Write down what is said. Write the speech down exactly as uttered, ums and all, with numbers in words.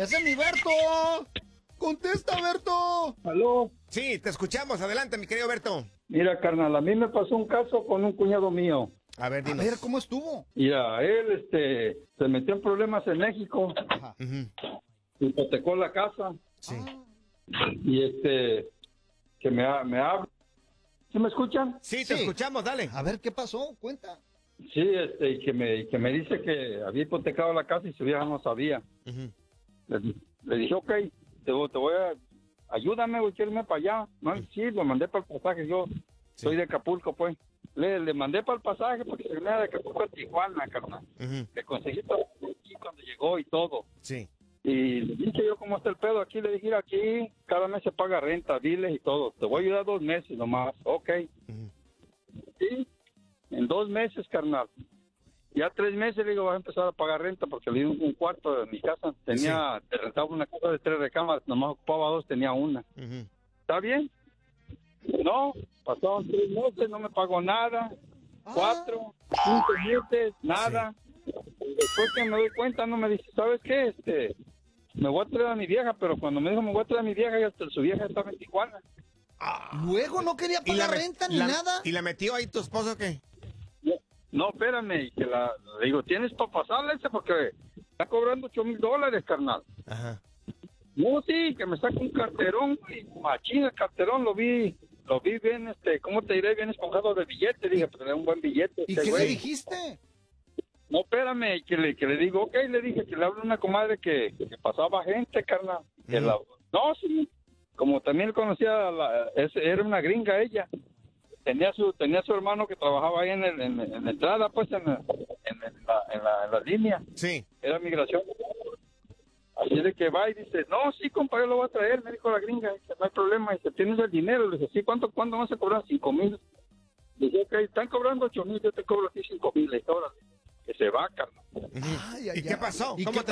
¡Ese es mi Berto! ¡Contesta, Berto! ¿Aló? Sí, te escuchamos. Adelante, mi querido Berto. Mira, carnal, a mí me pasó un caso con un cuñado mío. A ver, A dinos. ver, ¿cómo estuvo? Mira, él este, se metió en problemas en México, Ajá. Ujú. hipotecó la casa Sí. y este, que me, ha- me habla. ¿Sí me escuchan? Sí, te Sí. escuchamos, dale. A ver, ¿qué pasó? Cuenta. Sí, este, y que me, y que me dice que había hipotecado la casa y su vieja no sabía. Ujú. Le, le dije, ok, te, voy- te voy a, ayúdame, güey, quiero irme para allá. No, sí, lo mandé para el pasaje, yo Sí. soy de Acapulco, pues. Le, le mandé para el pasaje porque se venía de Acapulco a Tijuana, carnal. Ujú. Le conseguí todo aquí cuando llegó y todo. Sí. Y le dije yo, ¿cómo está el pedo? Aquí le dije, aquí cada mes se paga renta, biles y todo. Te voy a ayudar dos meses nomás. Ok. Ujú. Sí, en dos meses, carnal. Ya tres meses, le digo, vas a empezar a pagar renta porque le di un, un cuarto de mi casa. Tenía, te rentaba una casa de tres recámaras, nomás ocupaba dos, tenía una. Ujú. ¿Está bien? No, pasaron tres meses, no me pagó nada. Cuatro, cinco meses, nada. Y después que me doy cuenta, no me dice, ¿sabes qué? Este, me voy a traer a mi vieja, pero cuando me dijo me voy a traer a mi vieja, ya hasta su vieja estaba en Tijuana. Luego no quería ¿Y la, pagar met- renta ni la- nada. ¿Y la metió ahí tu esposo o qué? No, espérame, y que la, le digo, ¿tienes para pasarle ese? Porque está cobrando ocho mil dólares, carnal. Ajá. No, sí, que me saca un carterón, güey, machín el carterón, lo vi, lo vi bien, este, ¿cómo te diré? Bien esponjado de billete, dije, pues era un buen billete. ¿Y este qué güey. le dijiste? No, espérame, que le, que le digo, ok, le dije que le hablo a una comadre que, que pasaba gente, carnal. Que Ujú. la- no, sí, como también conocía, a la, es- era una gringa ella. Tenía su tenía su hermano que trabajaba ahí en, el, en, en la entrada, pues, en, el- en, el- la, en, la, en la línea. Sí. Era migración. Así de que va y dice, no, sí, compa, yo lo voy a traer, me dijo la gringa, dice, no hay problema, dice, ¿tienes el dinero? Le dije, sí, ¿cuánto, cuándo vas a cobrar? Cinco mil. Le dije, ok, están cobrando ocho mil, yo te cobro aquí cinco mil, le dije, órale, que se va, carnal. Ujú. Ay, ay, ¿Y qué ay. pasó? ¿Y ¿Cómo qué te